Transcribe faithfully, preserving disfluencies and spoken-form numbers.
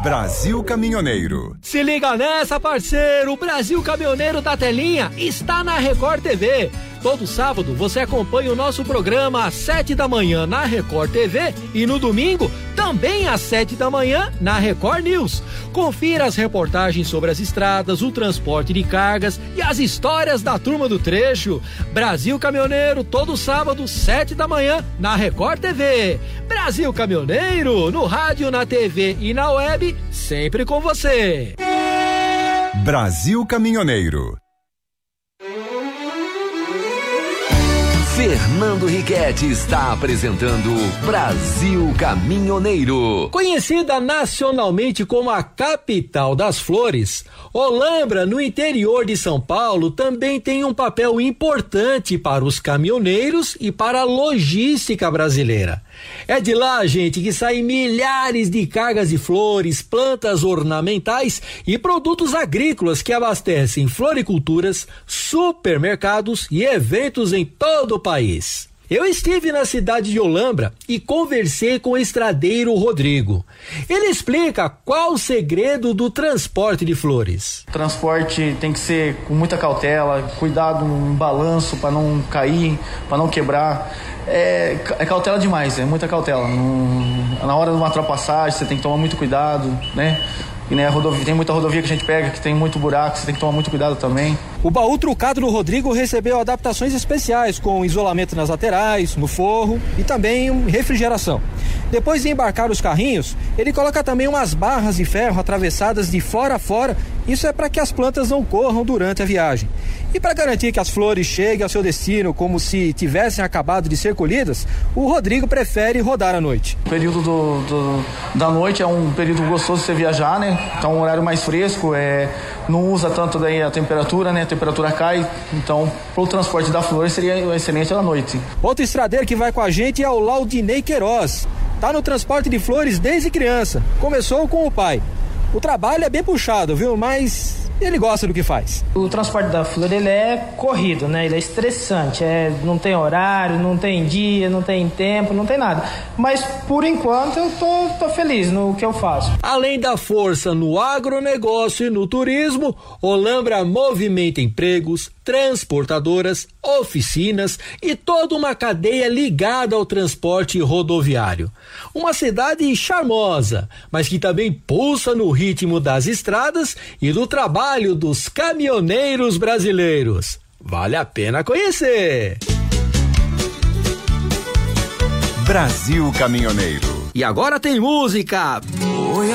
Brasil Caminhoneiro. Se liga nessa, parceiro! O Brasil Caminhoneiro da Telinha está na Record T V. Todo sábado você acompanha o nosso programa às sete da manhã na Record T V e no domingo também às sete da manhã na Record News. Confira as reportagens sobre as estradas, o transporte de cargas e as histórias da turma do trecho. Brasil Caminhoneiro, todo sábado, sete da manhã na Record T V. Brasil Caminhoneiro, no rádio, na T V e na web, sempre com você. Brasil Caminhoneiro. Fernando Riquetti está apresentando Brasil Caminhoneiro. Conhecida nacionalmente como a capital das flores, Olambra, no interior de São Paulo, também tem um papel importante para os caminhoneiros e para a logística brasileira. É de lá, gente, que saem milhares de cargas de flores, plantas ornamentais e produtos agrícolas que abastecem floriculturas, supermercados e eventos em todo o país. Eu estive na cidade de Olambra e conversei com o estradeiro Rodrigo. Ele explica qual o segredo do transporte de flores. O transporte tem que ser com muita cautela, cuidado no balanço para não cair, para não quebrar. É, é cautela demais, é muita cautela. No, na hora de uma ultrapassagem você tem que tomar muito cuidado, né? E, né, a rodovia, tem muita rodovia que a gente pega que tem muito buraco, você tem que tomar muito cuidado também. O baú trucado do Rodrigo recebeu adaptações especiais com isolamento nas laterais, no forro e também refrigeração. Depois de embarcar os carrinhos, ele coloca também umas barras de ferro atravessadas de fora a fora. Isso é para que as plantas não corram durante a viagem. E para garantir que as flores cheguem ao seu destino como se tivessem acabado de ser colhidas, o Rodrigo prefere rodar à noite. O período do, do, da noite é um período gostoso de você viajar, né? Então, um horário mais fresco, é, não usa tanto daí a temperatura, né? A temperatura cai, então, para o transporte da flor seria excelente à noite. Outro estradeiro que vai com a gente é o Laudinei Queiroz. Tá no transporte de flores desde criança. Começou com o pai. O trabalho é bem puxado, viu? Mas ele gosta do que faz. O transporte da flor, ele é corrido, né? Ele é estressante, é, não tem horário, não tem dia, não tem tempo, não tem nada. Mas, por enquanto, eu tô, tô feliz no que eu faço. Além da força no agronegócio e no turismo, Olambra movimenta empregos, transportadoras, oficinas e toda uma cadeia ligada ao transporte rodoviário. Uma cidade charmosa, mas que também pulsa no ritmo das estradas e do trabalho dos caminhoneiros brasileiros. Vale a pena conhecer. Brasil Caminhoneiro. E agora tem música.